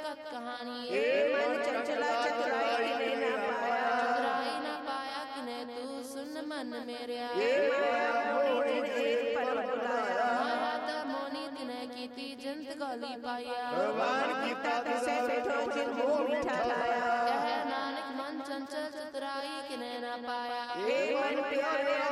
व्यापक कहानी। मन चंचला चतुराई किने न पाया, चतुराई न पाया किने तू सुन मन मेरा। माया ता मोनी तिने कीती जंत गौली पाया। कहे नानक मन चंचल चतुराई किने न पाया।